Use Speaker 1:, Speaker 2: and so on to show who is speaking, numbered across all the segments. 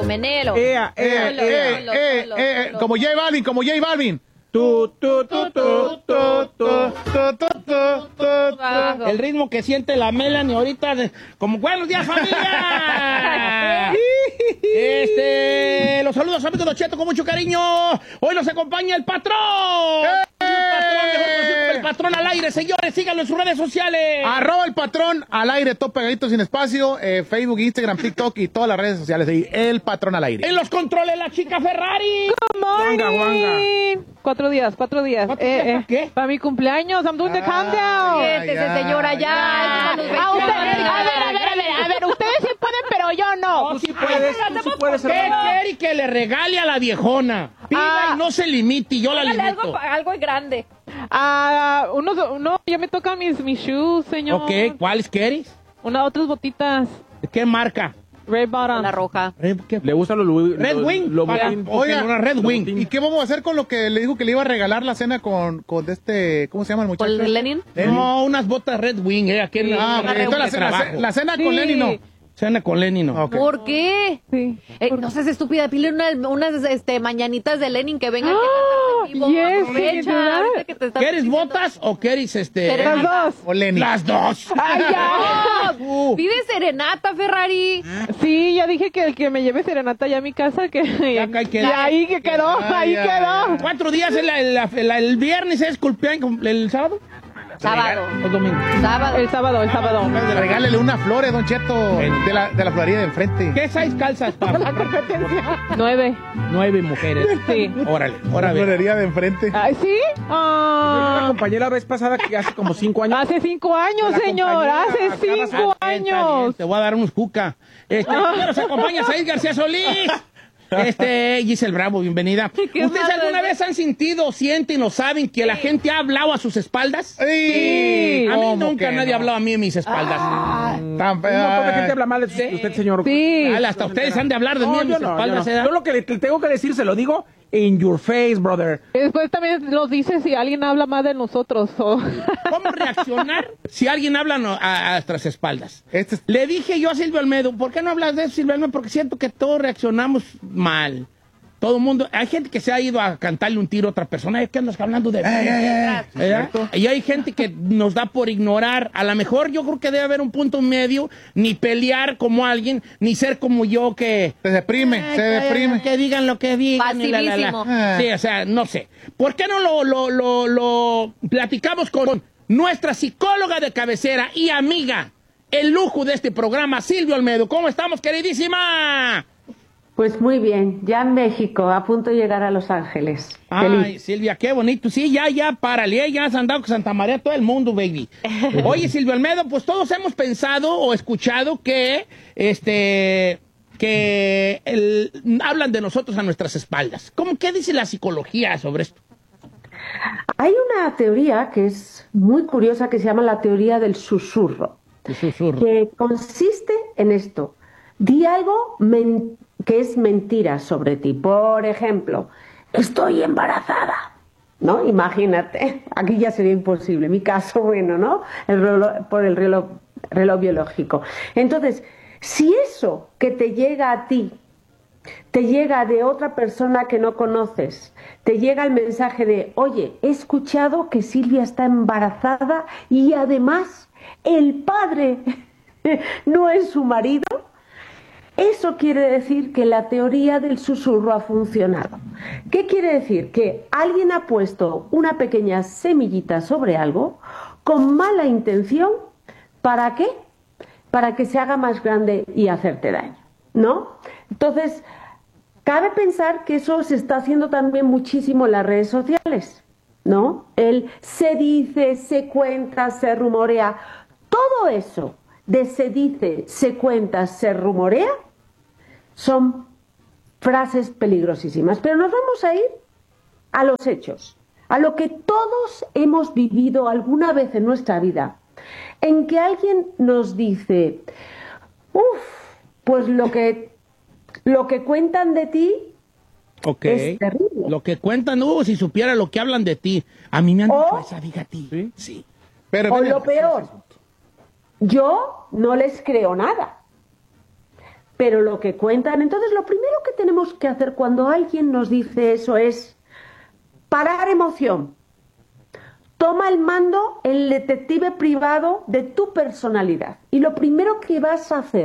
Speaker 1: México, Menelo.
Speaker 2: Como J Balvin, como J Balvin.
Speaker 3: El ritmo que siente la Melanie ahorita, como buenos días, familia. Los saludos, amigos de Cheto, con mucho cariño. Hoy nos acompaña el patrón. El patrón al aire, señores, síganlo en sus redes sociales.
Speaker 2: @ el patrón al aire, todo pegadito sin espacio, Facebook, Instagram, TikTok y todas las redes sociales. Ahí, el patrón al aire.
Speaker 3: En los controles, la chica Ferrari.
Speaker 4: Juanga. 4 días.
Speaker 3: ¿4 días para qué?
Speaker 4: Para mi cumpleaños, I'm doing the countdown.
Speaker 1: Siéntese, señora, ya.
Speaker 4: A ver, ustedes sí pueden, pero yo no.
Speaker 3: No, sí puedes. ¿Qué quiere que le regale a la viejona? Pida y no se limite, y yo la limito.
Speaker 1: Algo grande.
Speaker 4: Ya me tocan mis shoes, señor.
Speaker 3: Ok, ¿cuáles quieres?
Speaker 4: Otras botitas.
Speaker 3: ¿De qué marca?
Speaker 4: Red Bottom.
Speaker 1: La roja.
Speaker 5: ¿Le gustan los
Speaker 3: Red Wing.
Speaker 2: Oiga,
Speaker 3: una Red Wing.
Speaker 2: ¿Y qué vamos a hacer con lo que le dijo que le iba a regalar la cena con este, ¿cómo se llama el muchacho?
Speaker 1: ¿Con Lenin?
Speaker 3: No, unas botas Red Wing, aquí en
Speaker 2: entonces la cena con Lenin no.
Speaker 3: Cena con Lenin, no.
Speaker 2: Okay.
Speaker 1: ¿Por qué?
Speaker 4: Sí.
Speaker 1: No seas estúpida, píle unas mañanitas de Lenin que vengan.
Speaker 4: Yes,
Speaker 3: ¿Quieres botas o quieres
Speaker 4: Las dos.
Speaker 2: O Lenin.
Speaker 3: Las dos.
Speaker 4: ¡Ay, ya!
Speaker 1: Pide serenata, Ferrari.
Speaker 4: Sí, ya dije que el que me lleve serenata ya a mi casa, que ahí que quedó, ahí quedó.
Speaker 3: 4 días, el viernes es cumpleaños, ¿el sábado?
Speaker 1: Sábado.
Speaker 3: ¿O domingo?
Speaker 4: El sábado.
Speaker 2: Regálele una flor, don Cheto, de la florería de enfrente.
Speaker 3: ¿Qué size calzas, papá?
Speaker 4: La competencia. 9.
Speaker 3: 9 mujeres.
Speaker 4: Sí.
Speaker 3: Órale.
Speaker 2: La florería de enfrente.
Speaker 4: Ay, ¿sí?
Speaker 5: Una compañera la vez pasada que hace como 5 años.
Speaker 4: Hace 5 años, señor. Hace 5 años.
Speaker 3: Te voy a dar unos cuca. Nos acompaña Said García Solís. Giselle Bravo, bienvenida. ¿Ustedes alguna vez han sentido, sienten o saben que la gente ha hablado a sus espaldas?
Speaker 2: Sí.
Speaker 3: A mí nunca nadie ha hablado a mí en mis espaldas.
Speaker 5: Un montón de gente habla mal de usted, señor.
Speaker 4: Sí.
Speaker 3: Hasta ustedes han de hablar de mí en mis espaldas.
Speaker 5: Yo lo que le tengo que decir, se lo digo in your face, brother.
Speaker 4: Después también nos dice si alguien habla más de nosotros.
Speaker 3: ¿Cómo reaccionar si alguien habla a nuestras espaldas? Le dije yo a Silvio Almedo, ¿por qué no hablas de eso, Silvio Almedo? Porque siento que todos reaccionamos mal. Todo el mundo, hay gente que se ha ido a cantarle un tiro a otra persona. ¿Qué andas hablando de mí? Y hay gente que nos da por ignorar. A lo mejor yo creo que debe haber un punto medio, ni pelear como alguien, ni ser como yo que
Speaker 2: se deprime.
Speaker 3: Que digan lo que digan.
Speaker 1: Facilísimo.
Speaker 3: Sí, o sea, no sé. ¿Por qué no lo platicamos con nuestra psicóloga de cabecera y amiga, el lujo de este programa, Silvio Almedo? ¿Cómo estamos, queridísima?
Speaker 6: Pues muy bien, ya en México, a punto de llegar a Los Ángeles.
Speaker 3: Ay,
Speaker 6: Feliz.
Speaker 3: Silvia, qué bonito. Sí, ya, párale, ya has andado con Santa María todo el mundo, baby. Oye, Silvio Almedo, pues todos hemos pensado o escuchado que, hablan de nosotros a nuestras espaldas. ¿Qué dice la psicología sobre esto?
Speaker 6: Hay una teoría que es muy curiosa que se llama la teoría del susurro. Que consiste en esto. Di algo que es mentira sobre ti. Por ejemplo, estoy embarazada, ¿no? Imagínate, aquí ya sería imposible. Mi caso, bueno, ¿no? Por el reloj biológico. Entonces, si eso que te llega a ti, te llega de otra persona que no conoces, te llega el mensaje de, oye, he escuchado que Silvia está embarazada y además el padre no es su marido, eso quiere decir que la teoría del susurro ha funcionado. ¿Qué quiere decir? Que alguien ha puesto una pequeña semillita sobre algo con mala intención. ¿Para qué? Para que se haga más grande y hacerte daño, ¿no? Entonces, cabe pensar que eso se está haciendo también muchísimo en las redes sociales, ¿no? El se dice, se cuenta, se rumorea. Todo eso de se dice, se cuenta, se rumorea, son frases peligrosísimas. Pero nos vamos a ir a los hechos, a lo que todos hemos vivido alguna vez en nuestra vida, en que alguien nos dice, pues lo que cuentan de ti es terrible.
Speaker 3: Lo que cuentan, si supiera lo que hablan de ti. A mí me han dicho esa, diga a ti. Sí.
Speaker 6: Pero, o lo peor, yo no les creo nada. pero lo que cuentan. Entonces, lo primero que tenemos que hacer cuando alguien nos dice eso es parar emoción. Toma el mando, el detective privado de tu personalidad. Y lo primero que vas a hacer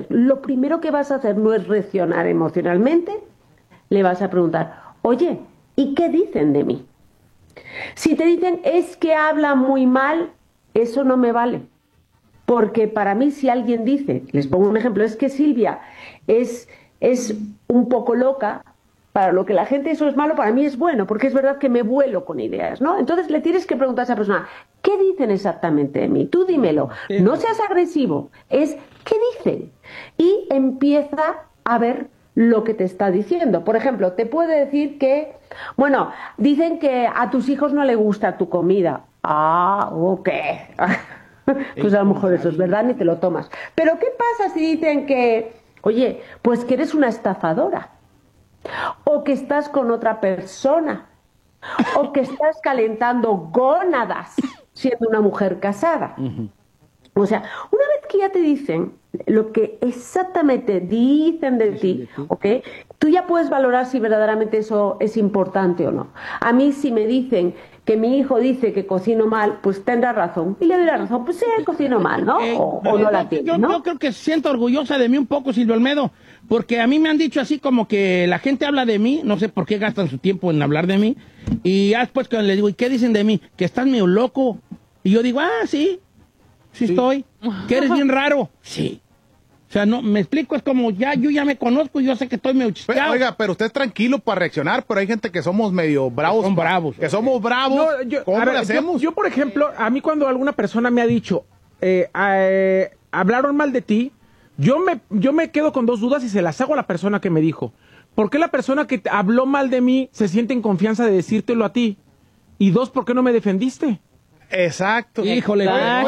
Speaker 6: no es reaccionar emocionalmente. Le vas a preguntar, oye, ¿y qué dicen de mí? Si te dicen, es que habla muy mal, eso no me vale. Porque para mí, si alguien dice, les pongo un ejemplo, es que Silvia es un poco loca, para lo que la gente eso es malo, para mí es bueno, porque es verdad que me vuelo con ideas, ¿no? Entonces le tienes que preguntar a esa persona, ¿qué dicen exactamente de mí? Tú dímelo, no seas agresivo, es ¿qué dicen? Y empieza a ver lo que te está diciendo. Por ejemplo, te puede decir que, bueno, dicen que a tus hijos no les gusta tu comida. Ah, ok. Pues a lo mejor eso es verdad, ni te lo tomas. Pero ¿qué pasa si dicen que, oye, pues que eres una estafadora? O que estás con otra persona, o que estás calentando gónadas siendo una mujer casada. O sea, una vez que ya te dicen lo que exactamente dicen de ti, ¿ok? Tú ya puedes valorar si verdaderamente eso es importante o no. A mí, si me dicen que mi hijo dice que cocino mal, pues tendrá razón. Y le doy la razón, pues sí, cocino mal, ¿no? O no la tiene, ¿no?
Speaker 3: Yo creo que siento orgullosa de mí un poco, Silvia Olmedo, porque a mí me han dicho así como que la gente habla de mí, no sé por qué gastan su tiempo en hablar de mí, y ya después que les digo, ¿y qué dicen de mí? Que estás medio loco. Y yo digo, sí estoy. Que eres bien raro. Sí. O sea, no, me explico, es como yo ya me conozco, yo sé que estoy medio chisqueado.
Speaker 2: Oiga, pero usted es tranquilo para reaccionar, pero hay gente que somos medio bravos.
Speaker 3: Son bravos.
Speaker 2: Que somos bravos.
Speaker 5: No,
Speaker 2: ¿Cómo le hacemos?
Speaker 5: Yo, por ejemplo, a mí cuando alguna persona me ha dicho, hablaron mal de ti, yo me quedo con dos dudas y se las hago a la persona que me dijo. ¿Por qué la persona que habló mal de mí se siente en confianza de decírtelo a ti? Y dos, ¿por qué no me defendiste?
Speaker 2: Exacto.
Speaker 3: Híjole.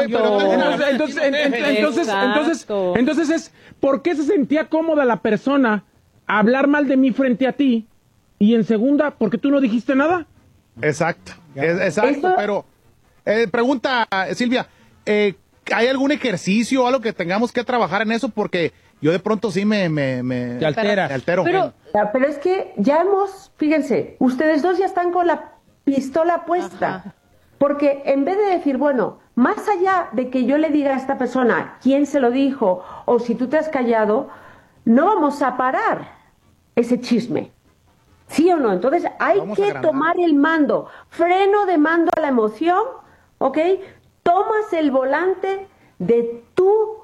Speaker 5: Entonces es, ¿por qué se sentía cómoda la persona a hablar mal de mí frente a ti? Y en segunda, ¿por qué tú no dijiste nada?
Speaker 2: Exacto. Exacto, pero pregunta, Silvia, ¿hay algún ejercicio o algo que tengamos que trabajar en eso? Porque yo de pronto sí me altero.
Speaker 6: Pero es que ya fíjense, ustedes dos ya están con la pistola puesta. Ajá. Porque en vez de decir, bueno, más allá de que yo le diga a esta persona quién se lo dijo o si tú te has callado, no vamos a parar ese chisme. ¿Sí o no? Entonces hay que tomar el mando, freno de mando a la emoción, ¿ok? Tomas el volante de tu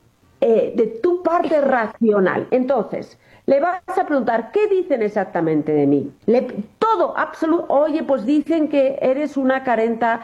Speaker 6: parte racional. Entonces, le vas a preguntar, ¿qué dicen exactamente de mí? Todo, absoluto. Oye, pues dicen que eres una carenta,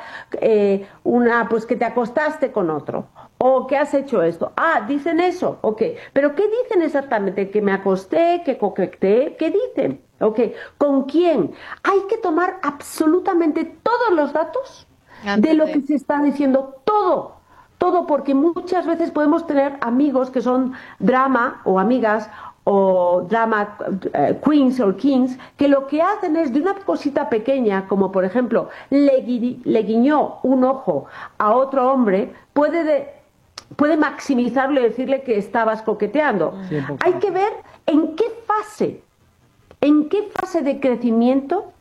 Speaker 6: pues que te acostaste con otro. O que has hecho esto. Ah, dicen eso. Ok. Pero ¿qué dicen exactamente? Que me acosté, que coqueteé. ¿Qué dicen? Ok. ¿Con quién? Hay que tomar absolutamente todos los datos de lo que se está diciendo. Todo, porque muchas veces podemos tener amigos que son drama o amigas o drama queens o kings, que lo que hacen es de una cosita pequeña, como por ejemplo le guiñó un ojo a otro hombre, puede maximizarlo y decirle que estabas coqueteando. Hay que ver en qué fase de crecimiento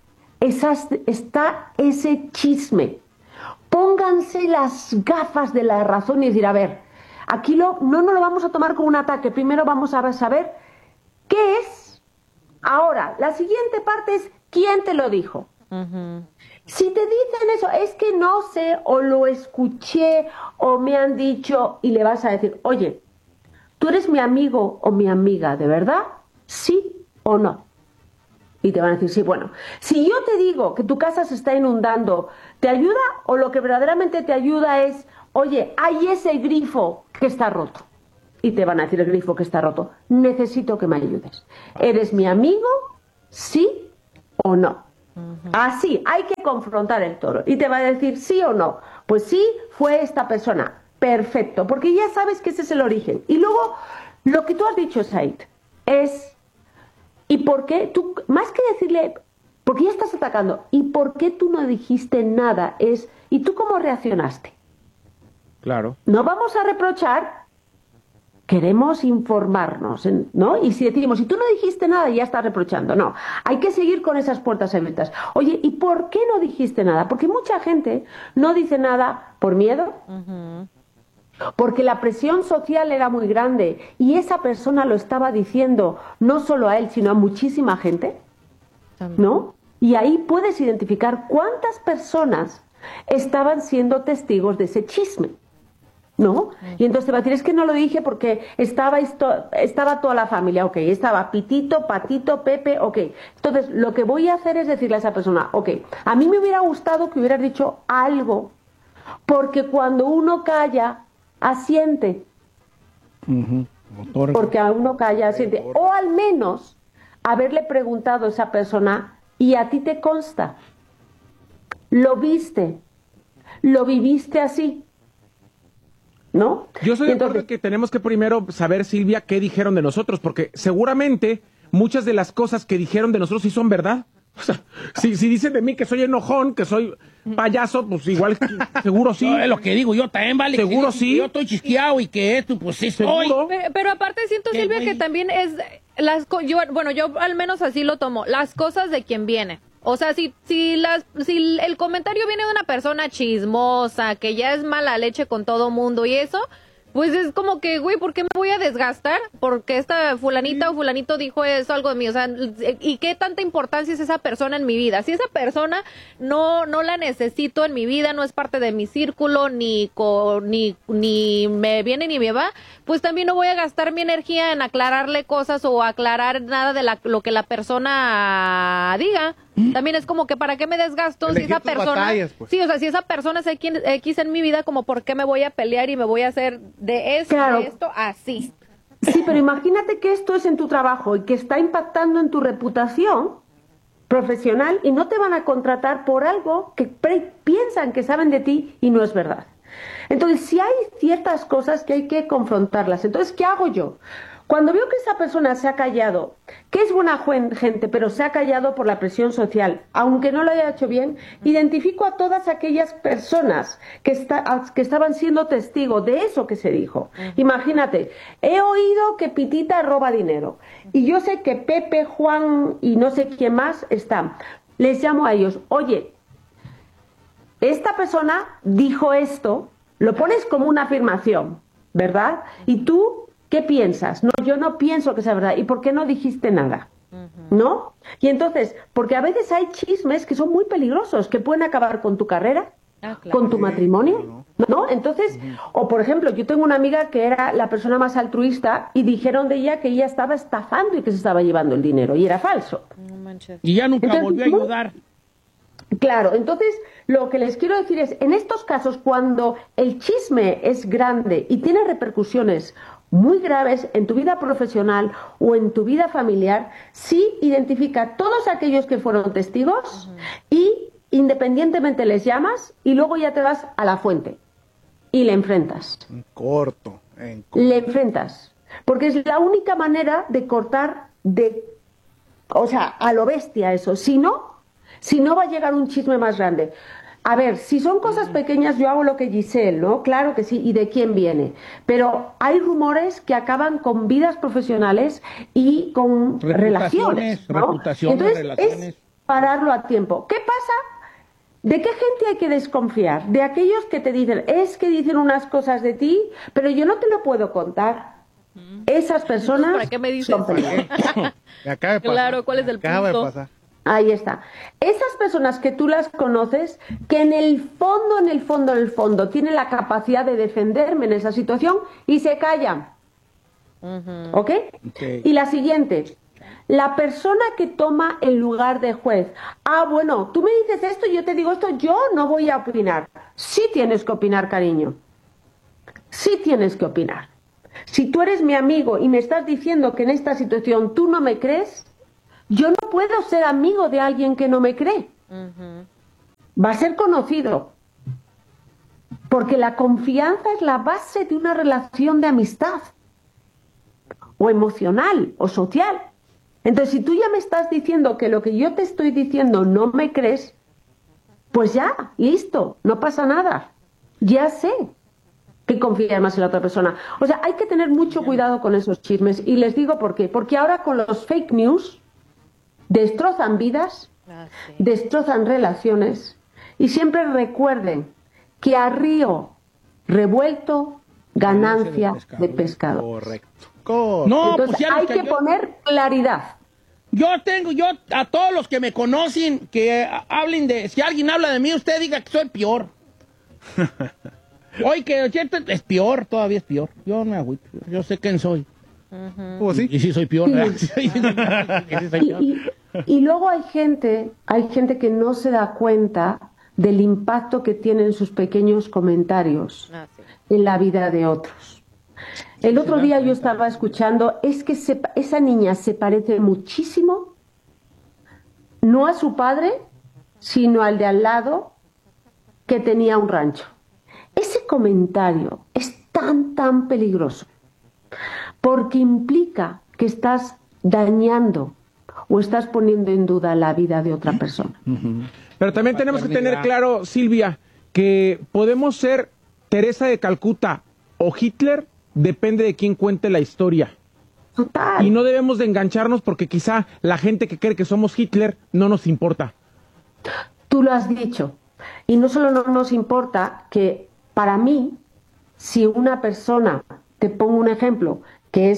Speaker 6: está ese chisme. Pónganse las gafas de la razón y decir, a ver, aquí no nos lo vamos a tomar como un ataque, primero vamos a saber qué es. Ahora, la siguiente parte es quién te lo dijo. Si te dicen eso, es que no sé, o lo escuché, o me han dicho, y le vas a decir, oye, ¿tú eres mi amigo o mi amiga, de verdad? ¿Sí o no? Y te van a decir, sí, bueno, si yo te digo que tu casa se está inundando, ¿te ayuda? O lo que verdaderamente te ayuda es, oye, hay ese grifo que está roto. Y te van a decir el grifo que está roto. Necesito que me ayudes. ¿Eres mi amigo? ¿Sí o no? Así, hay que confrontar el toro. Y te va a decir sí o no. Pues sí, fue esta persona. Perfecto, porque ya sabes que ese es el origen. Y luego, lo que tú has dicho, Said, es... ¿Y por qué tú, más que decirle, porque ya estás atacando, ¿y por qué tú no dijiste nada? ¿Y tú cómo reaccionaste?
Speaker 5: Claro.
Speaker 6: No vamos a reprochar queremos informarnos, ¿no? Y si decimos, si tú no dijiste nada, ya estás reprochando. No, hay que seguir con esas puertas abiertas. Oye, ¿y por qué no dijiste nada? Porque mucha gente no dice nada por miedo, porque la presión social era muy grande y esa persona lo estaba diciendo no solo a él, sino a muchísima gente, ¿no? Y ahí puedes identificar cuántas personas estaban siendo testigos de ese chisme, ¿no? Y entonces te va a decir, es que no lo dije porque estaba toda la familia, ok, estaba Pitito, Patito, Pepe, ok. Entonces, lo que voy a hacer es decirle a esa persona, ok, a mí me hubiera gustado que hubieras dicho algo, porque cuando uno calla, asiente. Porque a uno calla, asiente. O al menos haberle preguntado a esa persona, ¿y a ti te consta? ¿Lo viste? ¿Lo viviste así? ¿No?
Speaker 5: Yo soy de acuerdo que tenemos que primero saber, Silvia, qué dijeron de nosotros, porque seguramente muchas de las cosas que dijeron de nosotros sí son verdad. O sea, si dicen de mí que soy enojón, que soy payaso, pues igual, seguro sí.
Speaker 3: No, es lo que digo yo también, vale.
Speaker 5: Seguro sí.
Speaker 3: Yo estoy chisqueado y que esto, pues sí estoy.
Speaker 1: Pero aparte siento, Silvia, que también es yo al menos así lo tomo, las cosas de quien viene. O sea, si el comentario viene de una persona chismosa, que ya es mala leche con todo mundo y eso, pues es como que, güey, ¿por qué me voy a desgastar? Porque esta fulanita o fulanito dijo eso, algo de mí. O sea, ¿y qué tanta importancia es esa persona en mi vida? Si esa persona no la necesito en mi vida, no es parte de mi círculo, ni me viene ni me va, pues también no voy a gastar mi energía en aclararle cosas o aclarar nada de lo que la persona diga. También es como que ¿para qué me desgasto si esa persona batallas, pues? Sí, o sea, si esa persona es X en mi vida, como ¿por qué me voy a pelear y me voy a hacer de esto, claro, de esto así?
Speaker 6: Sí, pero imagínate que esto es en tu trabajo y que está impactando en tu reputación profesional y no te van a contratar por algo que piensan que saben de ti y no es verdad. Entonces, si hay ciertas cosas que hay que confrontarlas. Entonces, ¿qué hago yo? Cuando veo que esa persona se ha callado, que es buena gente, pero se ha callado por la presión social, aunque no lo haya hecho bien, identifico a todas aquellas personas que estaban siendo testigos de eso que se dijo. Imagínate, he oído que Pitita roba dinero y yo sé que Pepe, Juan y no sé quién más están. Les llamo a ellos, oye, esta persona dijo esto, lo pones como una afirmación, ¿verdad? Y tú, ¿qué piensas? No, yo no pienso que sea verdad. ¿Y por qué no dijiste nada? ¿No? Y entonces, porque a veces hay chismes que son muy peligrosos, que pueden acabar con tu carrera, claro, con tu matrimonio, ¿no? Entonces, o por ejemplo, yo tengo una amiga que era la persona más altruista y dijeron de ella que ella estaba estafando y que se estaba llevando el dinero y era falso.
Speaker 1: No manches.
Speaker 3: Y ya nunca volvió a ayudar.
Speaker 6: Claro, entonces lo que les quiero decir es, en estos casos, cuando el chisme es grande y tiene repercusiones muy graves en tu vida profesional o en tu vida familiar, sí identifica a todos aquellos que fueron testigos y independientemente les llamas y luego ya te vas a la fuente y le enfrentas.
Speaker 2: En corto.
Speaker 6: Le enfrentas, porque es la única manera de cortar o sea, a lo bestia eso. Si no va a llegar un chisme más grande. A ver, si son cosas pequeñas, yo hago lo que Giselle, ¿no? Claro que sí, y de quién viene. Pero hay rumores que acaban con vidas profesionales y con relaciones, ¿no? Entonces, relaciones. Es pararlo a tiempo. ¿Qué pasa? ¿De qué gente hay que desconfiar? De aquellos que te dicen, es que dicen unas cosas de ti, pero yo no te lo puedo contar. Esas personas...
Speaker 1: ¿Para qué me dices?
Speaker 2: Me acaba de pasar.
Speaker 1: Claro, ¿cuál es el punto?
Speaker 2: Acaba de pasar.
Speaker 6: Ahí está. Esas personas que tú las conoces, que en el fondo, tienen la capacidad de defenderme en esa situación y se callan. ¿Ok? Y la siguiente, la persona que toma el lugar de juez. Ah, bueno, tú me dices esto y yo te digo esto, yo no voy a opinar. Sí tienes que opinar, cariño. Sí tienes que opinar. Si tú eres mi amigo y me estás diciendo que en esta situación tú no me crees, yo no puedo ser amigo de alguien que no me cree. Va a ser conocido. Porque la confianza es la base de una relación de amistad. O emocional, o social. Entonces, si tú ya me estás diciendo que lo que yo te estoy diciendo no me crees, pues ya, listo, no pasa nada. Ya sé que confiar más en la otra persona. O sea, hay que tener mucho cuidado con esos chismes. Y les digo por qué. Porque ahora con los fake news destrozan vidas, destrozan relaciones. Y siempre recuerden que a río revuelto, ganancia de pescado.
Speaker 2: Correcto.
Speaker 6: No, entonces pues hay que poner claridad.
Speaker 3: Yo a todos los que me conocen, que hablen si alguien habla de mí, usted diga que soy peor. Hoy que es peor, todavía es peor. Yo no me agüito, yo sé quién soy.
Speaker 2: ¿Sí?
Speaker 3: Y sí soy peor. Sí.
Speaker 6: Y luego hay gente que no se da cuenta del impacto que tienen sus pequeños comentarios en la vida de otros. El otro día yo estaba escuchando, es que esa niña se parece muchísimo, no a su padre, sino al de al lado, que tenía un rancho. Ese comentario es tan peligroso, porque implica que estás dañando o estás poniendo en duda la vida de otra persona.
Speaker 5: Pero también tenemos que tener claro, Silvia, que podemos ser Teresa de Calcuta o Hitler, depende de quién cuente la historia.
Speaker 6: Total.
Speaker 5: Y no debemos de engancharnos porque quizá la gente que cree que somos Hitler no nos importa.
Speaker 6: Tú lo has dicho. Y no solo no nos importa, que para mí, si una persona, te pongo un ejemplo, que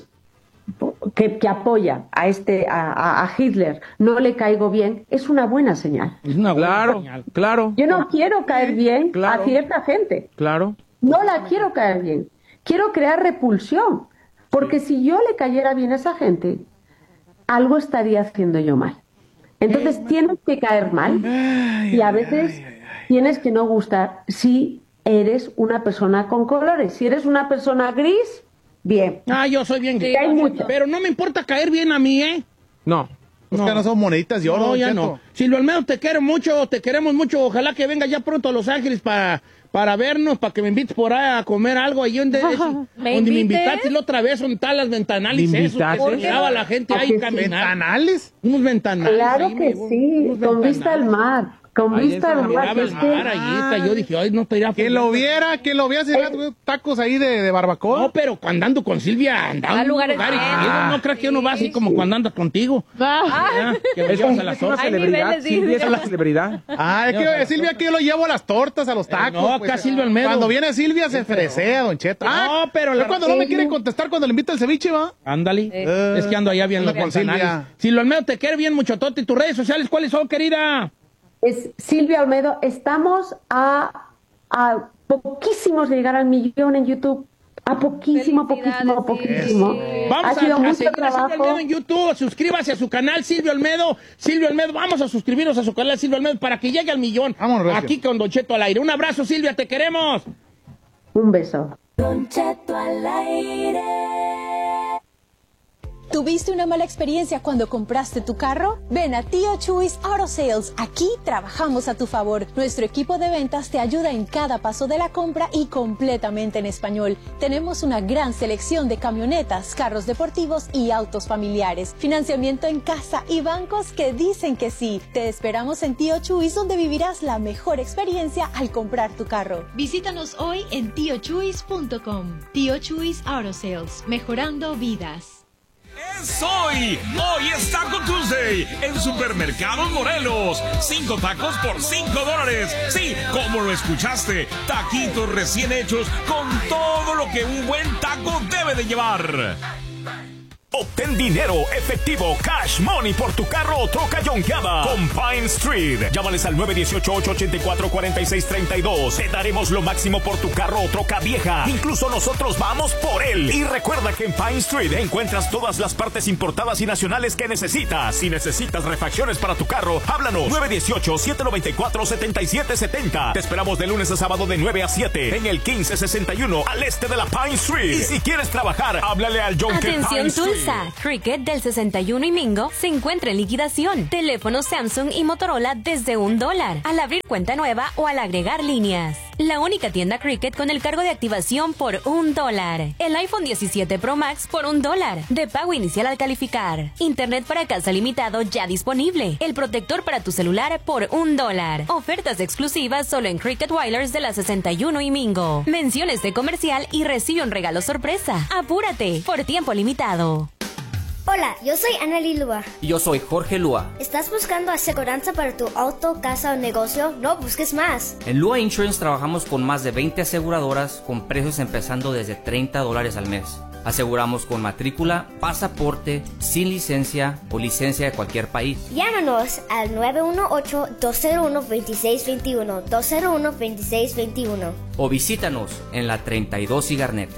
Speaker 6: apoya a Hitler, no le caigo bien, es una buena señal.
Speaker 3: Es una buena señal.
Speaker 5: Claro.
Speaker 6: Yo no quiero caer bien a cierta gente.
Speaker 5: Claro.
Speaker 6: No la quiero caer bien. Quiero crear repulsión, porque si yo le cayera bien a esa gente, algo estaría haciendo yo mal. Entonces tienes que caer mal y a veces tienes que no gustar si eres una persona con colores. Si eres una persona gris, bien.
Speaker 3: Yo soy bien gris, pero no me importa caer bien a mí, ¿eh?
Speaker 5: No.
Speaker 2: Es que no son moneditas de oro.
Speaker 3: No, ya no. Silvio Almedo, te quiero mucho, te queremos mucho. Ojalá que venga ya pronto a Los Ángeles para vernos, para que me invites por ahí a comer algo. Ahí donde me invitaste la otra vez, son tal las ventanales. Eso, que llegaba la gente ahí a caminar.
Speaker 2: ¿Ventanales?
Speaker 3: Unos ventanales.
Speaker 6: Claro que sí, con vista al mar. Con vista al mar.
Speaker 3: Yo dije, ay, no te irá.
Speaker 2: Que lo viera, sería tacos ahí de barbacoa.
Speaker 3: No, pero cuando ando con Silvia, andando
Speaker 1: a lugares
Speaker 3: no creas que uno va así como cuando anda contigo.
Speaker 5: Que es una celebridad. Silvia es una celebridad.
Speaker 2: Es que Silvia, que yo lo llevo a las tortas, a los tacos.
Speaker 3: No, acá Silvia Almedo.
Speaker 2: Cuando viene Silvia se fresea, Don Cheto.
Speaker 3: No, pero
Speaker 2: cuando no me quiere contestar cuando le invita el ceviche, ¿va?
Speaker 3: Ándale. Es que ando allá bien con Silvia. Silvia Almedo, te quiere bien mucho, Toti. ¿Tus redes sociales cuáles son, querida?
Speaker 6: Es Silvia Olmedo. Estamos a poquísimos de llegar al 1,000,000 en YouTube. A poquísimo.
Speaker 3: Vamos a seguir a Silvia Olmedo en YouTube. Suscríbase a su canal, Silvio Olmedo. Silvio Olmedo, vamos a suscribirnos a su canal, Silvio Olmedo, para que llegue al 1,000,000.
Speaker 2: Vámonos,
Speaker 3: aquí con Don Cheto al aire. Un abrazo, Silvia, te queremos.
Speaker 6: Un beso.
Speaker 7: Don Cheto al aire. ¿Tuviste una mala experiencia cuando compraste tu carro? Ven a Tío Chuys Auto Sales. Aquí trabajamos a tu favor. Nuestro equipo de ventas te ayuda en cada paso de la compra y completamente en español. Tenemos una gran selección de camionetas, carros deportivos y autos familiares. Financiamiento en casa y bancos que dicen que sí. Te esperamos en Tío Chuys, donde vivirás la mejor experiencia al comprar tu carro.
Speaker 8: Visítanos hoy en tiochuys.com. Tío Chuys Auto Sales, mejorando vidas.
Speaker 9: Es hoy es Taco Tuesday en Supermercados Morelos. 5 tacos por $5. Sí, como lo escuchaste, taquitos recién hechos con todo lo que un buen taco debe de llevar.
Speaker 10: Obtén dinero efectivo, cash money por tu carro o troca yonkeada con Pine Street. Llámales al 918-884-4632. Te daremos lo máximo por tu carro o troca vieja. Incluso nosotros vamos por él. Y recuerda que en Pine Street encuentras todas las partes importadas y nacionales que necesitas. Si necesitas refacciones para tu carro, háblanos. 918-794-7770. Te esperamos de lunes a sábado de 9 a 7 en el 1561 al este de la Pine Street. Y si quieres trabajar, háblale al John Pine Street.
Speaker 8: Cricket del 61 y Mingo se encuentra en liquidación. Teléfonos Samsung y Motorola desde $1. Al abrir cuenta nueva o al agregar líneas.
Speaker 11: la única tienda Cricket con el cargo de activación por $1. El iPhone 17 Pro Max por $1. De pago inicial al calificar. Internet para casa limitado ya disponible. El protector para tu celular por $1. Ofertas exclusivas solo en Cricket Wireless de la 61 y Mingo. Menciona este comercial y recibe un regalo sorpresa. Apúrate, por tiempo limitado.
Speaker 12: Hola, yo soy Anneli Lua.
Speaker 13: Y yo soy Jorge Lua.
Speaker 12: ¿Estás buscando aseguranza para tu auto, casa o negocio? No busques más.
Speaker 13: En Lua Insurance trabajamos con más de 20 aseguradoras con precios empezando desde $30 al mes. Aseguramos con matrícula, pasaporte, sin licencia o licencia de cualquier país.
Speaker 12: Llámanos al 918-201-2621, 201-2621.
Speaker 13: O visítanos en la 32 y Garnet.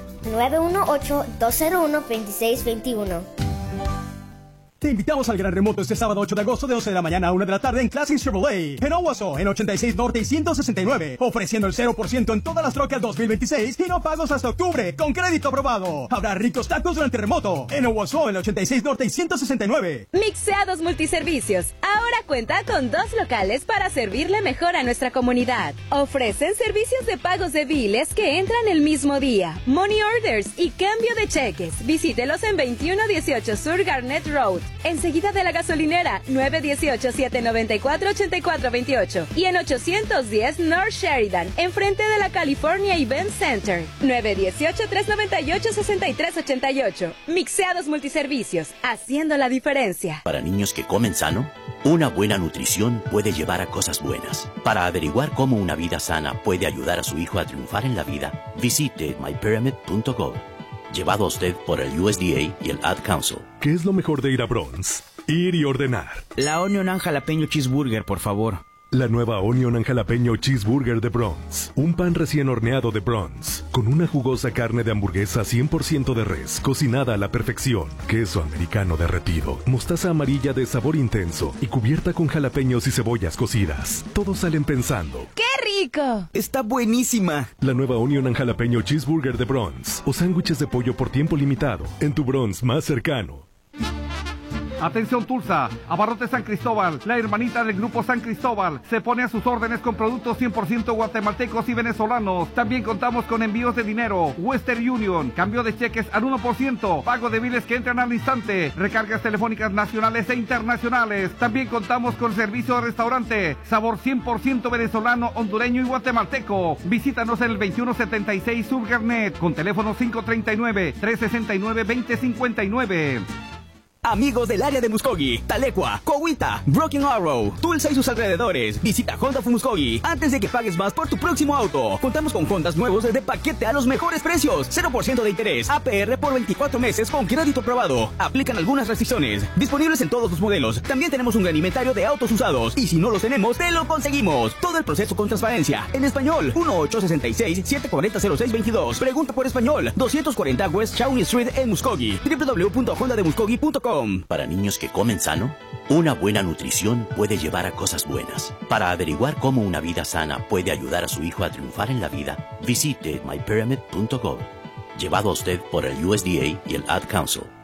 Speaker 12: 918-201-2621.
Speaker 14: Te invitamos al gran remoto este sábado 8 de agosto de 11 de la mañana a 1 de la tarde en Classic Chevrolet, en Owasso, en 86 Norte y 169, ofreciendo el 0% en todas las trocas 2026 y no pagos hasta octubre, con crédito aprobado. Habrá ricos tacos durante el remoto, en Owasso, en 86 Norte y 169.
Speaker 15: Mixeados Multiservicios, ahora cuenta con 2 locales para servirle mejor a nuestra comunidad. Ofrecen servicios de pagos de biles que entran el mismo día, money orders y cambio de cheques. Visítelos en 2118 Sur Garnet Road, enseguida de la gasolinera, 918-794-8428 y en 810 North Sheridan, enfrente de la California Event Center, 918-398-6388. Mixeados Multiservicios, haciendo la diferencia.
Speaker 16: Para niños que comen sano, una buena nutrición puede llevar a cosas buenas. Para averiguar cómo una vida sana puede ayudar a su hijo a triunfar en la vida, visite mypyramid.gov. Llevado a usted por el USDA y el Ad Council.
Speaker 17: ¿Qué es lo mejor de ir a Bronx? Ir y ordenar.
Speaker 18: La Onion and Jalapeño Cheeseburger, por favor.
Speaker 17: La nueva Onion and Jalapeño Cheeseburger de Bronx. Un pan recién horneado de Bronx, con una jugosa carne de hamburguesa 100% de res, cocinada a la perfección, queso americano derretido, mostaza amarilla de sabor intenso y cubierta con jalapeños y cebollas cocidas. Todos salen pensando:
Speaker 15: ¡qué rico!
Speaker 18: ¡Está buenísima!
Speaker 17: La nueva Onion and Jalapeño Cheeseburger de Bronx, o sándwiches de pollo por tiempo limitado, en tu Bronx más cercano.
Speaker 19: Atención Tulsa, Abarrotes San Cristóbal, la hermanita del Grupo San Cristóbal, se pone a sus órdenes con productos 100% guatemaltecos y venezolanos. También contamos con envíos de dinero, Western Union, cambio de cheques al 1%, pago de biles que entran al instante, recargas telefónicas nacionales e internacionales. También contamos con servicio de restaurante, sabor 100% venezolano, hondureño y guatemalteco. Visítanos en el 2176 Sur Garnet, con teléfono 539-369-2059.
Speaker 18: Amigos del área de Muskogee, Talecua, Cowita, Broken Arrow, Tulsa y sus alrededores, visita Honda of Muskogee antes de que pagues más por tu próximo auto. Contamos con Hondas nuevos de paquete a los mejores precios, 0% de interés, APR por 24 meses con crédito aprobado. Aplican algunas restricciones, disponibles en todos los modelos. También tenemos un gran inventario de autos usados y si no los tenemos, te lo conseguimos. Todo el proceso con transparencia, en español, 1866-740-0622. Pregunta por español, 240 West Shawnee Street en Muskogee, www.hondademuskogee.com.
Speaker 16: Para niños que comen sano, una buena nutrición puede llevar a cosas buenas. Para averiguar cómo una vida sana puede ayudar a su hijo a triunfar en la vida, visite mypyramid.gov. Llevado a usted por el USDA y el Ad Council.